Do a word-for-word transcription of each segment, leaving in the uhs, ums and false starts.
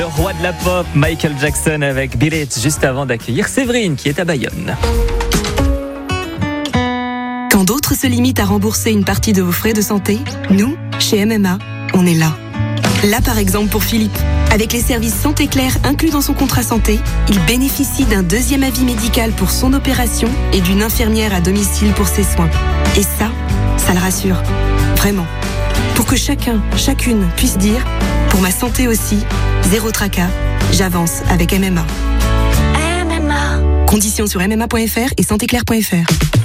Le roi de la pop, Michael Jackson avec Beat It, juste avant d'accueillir Séverine qui est à Bayonne. Quand d'autres se limitent à rembourser une partie de vos frais de santé, nous, chez M M A, on est là. Là par exemple pour Philippe. Avec les services Santé Claire inclus dans son contrat santé, il bénéficie d'un deuxième avis médical pour son opération et d'une infirmière à domicile pour ses soins. Et ça, ça le rassure. Vraiment. Pour que chacun, chacune puisse dire « Pour ma santé aussi, zéro tracas, j'avance avec M M A ». M M A. Conditions sur m m a point f r et santé claire point f r.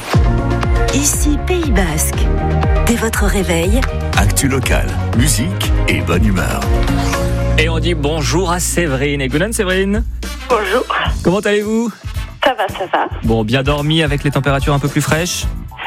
Ici Pays Basque. Dès votre réveil, actu locale, musique et bonne humeur. Et on dit bonjour à Séverine. Et Gounon, Séverine. Bonjour. Comment allez-vous? Ça va, ça va. Bon, bien dormi avec les températures un peu plus fraîches?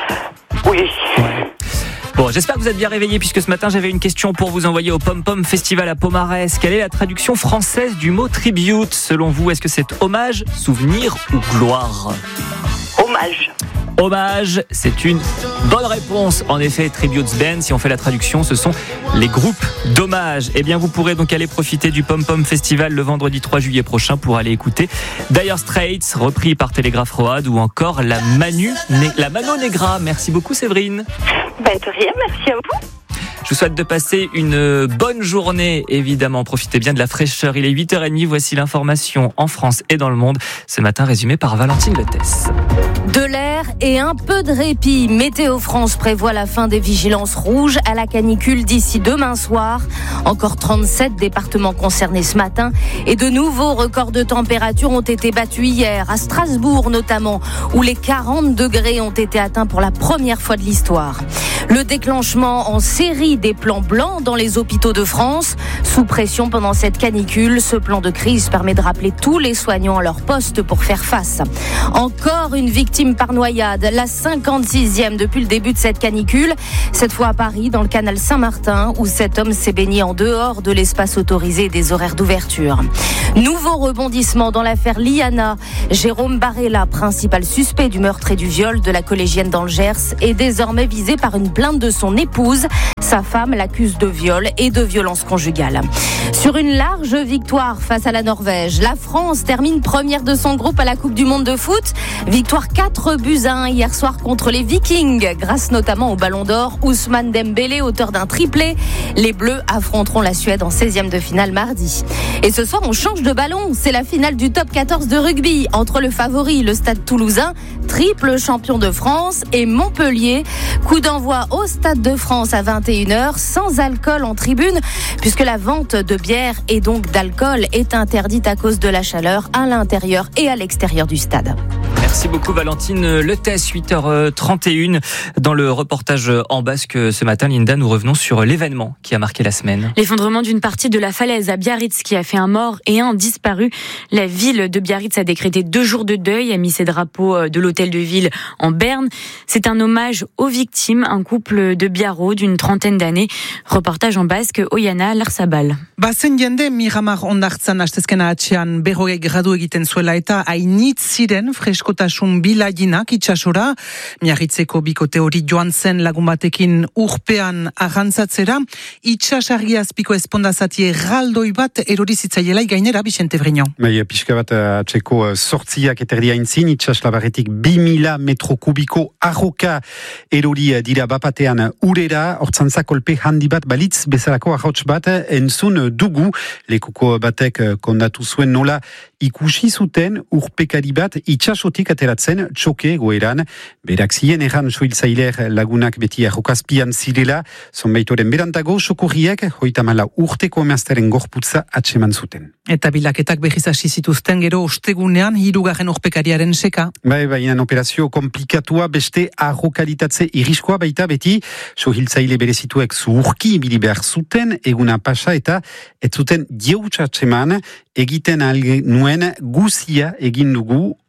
Oui. Ouais. Bon, j'espère que vous êtes bien réveillés puisque ce matin j'avais une question pour vous envoyer au Pom Pom Festival à Pomarès. Quelle est la traduction française du mot tribute selon vous? Est-ce que c'est hommage, souvenir ou gloire? Hommage. Hommage, c'est une bonne réponse. En effet, Tributes Band, si on fait la traduction, ce sont les groupes d'hommage. Eh bien, vous pourrez donc aller profiter du Pom Pom Festival le vendredi trois juillet prochain pour aller écouter Dire Straits, repris par Télégraphe Road, ou encore la Manu, la Mano Negra. Merci beaucoup, Séverine. Ben, de rien, merci à vous. Je vous souhaite de passer une bonne journée, évidemment. Profitez bien de la fraîcheur. Il est huit heures trente. Voici l'information en France et dans le monde. Ce matin, résumé par Valentine Lettès. De l'air et un peu de répit. Météo France prévoit la fin des vigilances rouges à la canicule d'ici demain soir. Encore trente-sept départements concernés ce matin. Et de nouveaux records de température ont été battus hier, à Strasbourg notamment, où les quarante degrés ont été atteints pour la première fois de l'histoire. Le déclenchement en série des plans blancs dans les hôpitaux de France. Sous pression pendant cette canicule, ce plan de crise permet de rappeler tous les soignants à leur poste pour faire face. Encore une victime par noyade, la cinquante-sixième depuis le début de cette canicule. Cette fois à Paris, dans le canal Saint-Martin, où cet homme s'est baigné en dehors de l'espace autorisé et des horaires d'ouverture. Nouveau rebondissement dans l'affaire Liana. Jérôme Barella, principal suspect du meurtre et du viol de la collégienne dans le Gers, est désormais visé par une plainte de son épouse. Sa femme l'accuse de viol et de violence conjugale. Sur une large victoire face à la Norvège, la France termine première de son groupe à la Coupe du Monde de foot. Victoire quatre buts à un hier soir contre les Vikings, grâce notamment au Ballon d'Or Ousmane Dembélé, auteur d'un triplé. Les Bleus affronteront la Suède en seizième de finale mardi. Et ce soir, on change de ballon. C'est la finale du top quatorze de rugby entre le favori, le Stade Toulousain, triple champion de France, et Montpellier. Coup d'envoi au Stade de France à vingt et une heures, sans alcool en tribune, puisque la vente de bière et donc d'alcool est interdite à cause de la chaleur à l'intérieur et à l'extérieur du stade. Merci beaucoup Valentine Lettès, huit heures trente et une. Dans le reportage en basque ce matin, Linda, nous revenons sur l'événement qui a marqué la semaine. L'effondrement d'une partie de la falaise à Biarritz qui a fait un mort et un disparu. La ville de Biarritz a décrété deux jours de deuil, a mis ses drapeaux de l'hôtel de ville en berne. C'est un hommage aux victimes, un couple de Biarro d'une trentaine d'années. Reportage en basque, Oiana Larsabal. Bazen jende Miramar ondartzan astezkena atxean berrogei gradu egiten zuela eta hainitz ziren freskotasun bilainak itsasora. Miarritzeko bikote hori joan zen lagun batekin urpean arrantzatzera. Itsasargi azpiko espondazati erraldoi bat erori zitzaiela gainera Vicente Brignon. Bai, pixka bat atxeko sortziak eterdi aintzin, itsas labarretik bi mila metro kubiko arroka erori dira bapatean urera, hortzantza kolpe handi bat balitz bezalako ahots bat entzun dugu. Lekuko batek kondatu zuen nola ikusi zuten urpekari bat itsasotik ateratzen txoke goeran. Berak zien erran soiltzailer lagunak beti arrokazpian zirela, zonbaitoren berantago sokorriek hoitamala urteko emazteren gorputza atseman zuten. Eta bilaketak behiz hasi zituzten gero ostegunean hirugarren urpekariaren seka. Bai, baina operazio komplikatua beste arrokalitatze iriskoa baita beti, sohiltzaile berezituek zuhurki ibili behar zuten eguna pasa eta ez zuten jeutsa atseman egiten alge nuen guzia egin dugu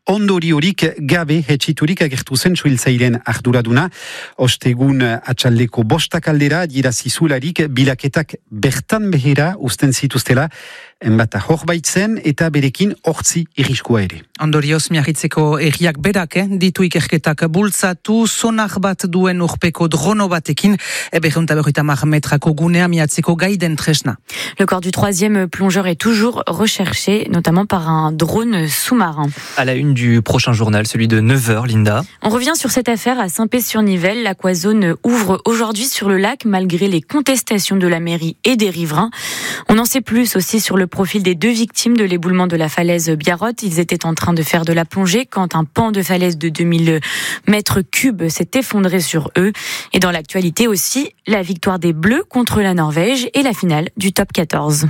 ondoriorik gabe hetxiturik agertu zen suhiltzaileen arduraduna. Ostegun atxaldeko bostak aldera dirazizularik bilaketak bertan behera usten zituztela, enbata hor baitzen eta berekin hortzi irriskua ere. Ondorioz, Miarritzeko erriak berak eh, ditu ikerketak bultzatu, sonar bat duen urpeko drono batekin, berreunta berroita mar metrako gunea miatzeko gaiden tresna. Le corps du troisième plongeur est toujours recherché, notamment par un drone sous-marin. À la une du prochain journal, celui de neuf heures, Linda. On revient sur cette affaire à Saint-Pé-sur-Nivelle. L'Aquazone ouvre aujourd'hui sur le lac malgré les contestations de la mairie et des riverains. On en sait plus aussi sur le profil des deux victimes de l'éboulement de la falaise Biarrotte. Ils étaient en train de faire de la plongée quand un pan de falaise de deux mille mètres cubes s'est effondré sur eux. Et dans l'actualité aussi, la victoire des Bleus contre la Norvège et la finale du top quatorze.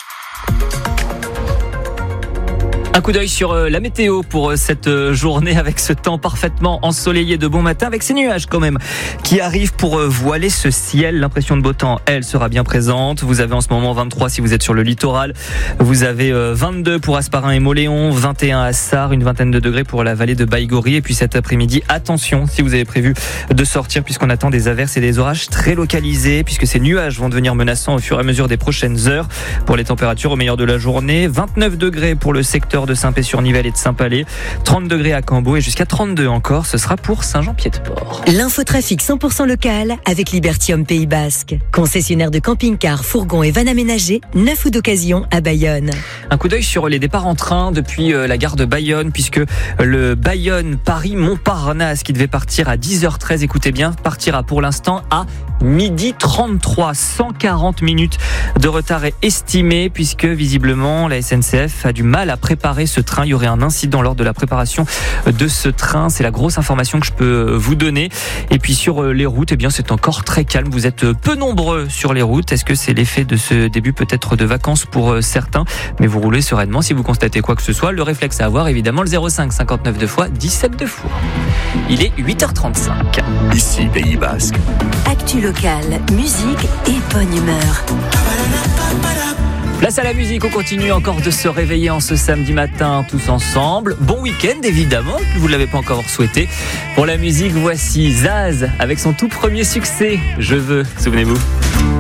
Un coup d'œil sur la météo pour cette journée avec ce temps parfaitement ensoleillé de bon matin, avec ces nuages quand même qui arrivent pour voiler ce ciel. L'impression de beau temps, elle, sera bien présente. Vous avez en ce moment vingt-trois si vous êtes sur le littoral. Vous avez vingt-deux pour Asparin et Moléon, vingt et un à Sarre, une vingtaine de degrés pour la vallée de Baïgori. Et puis cet après-midi, attention si vous avez prévu de sortir, puisqu'on attend des averses et des orages très localisés, puisque ces nuages vont devenir menaçants au fur et à mesure des prochaines heures. Pour les températures au meilleur de la journée, vingt-neuf degrés pour le secteur de Saint-Pé-sur-Nivelle et de Saint-Palais, trente degrés à Cambo et jusqu'à trente-deux encore, ce sera pour Saint-Jean-Pied-de-Port. L'infotrafic cent pour cent local avec Libertium Pays Basque. Concessionnaire de camping-cars, fourgons et vannes aménagés, neuf ou d'occasion à Bayonne. Un coup d'œil sur les départs en train depuis la gare de Bayonne, puisque le Bayonne-Paris-Montparnasse qui devait partir à dix heures treize, écoutez bien, partira pour l'instant à midi trente-trois. cent quarante minutes de retard est estimé, puisque visiblement la S N C F a du mal à préparer ce train. Il y aurait un incident lors de la préparation de ce train. C'est la grosse information que je peux vous donner. Et puis sur les routes, eh bien c'est encore très calme. Vous êtes peu nombreux sur les routes. Est-ce que c'est l'effet de ce début peut-être de vacances pour certains? Mais vous roulez sereinement. Si vous constatez quoi que ce soit, le réflexe à avoir, évidemment, le zéro cinq cinquante-neuf deux fois dix-sept deux fois. Il est huit heures trente-cinq. Ici, Pays Basque. Actu locale, musique et bonne humeur. Place à la musique, on continue encore de se réveiller en ce samedi matin tous ensemble. Bon week-end évidemment, vous ne l'avez pas encore souhaité. Pour la musique, voici Zaz avec son tout premier succès, Je veux, souvenez-vous.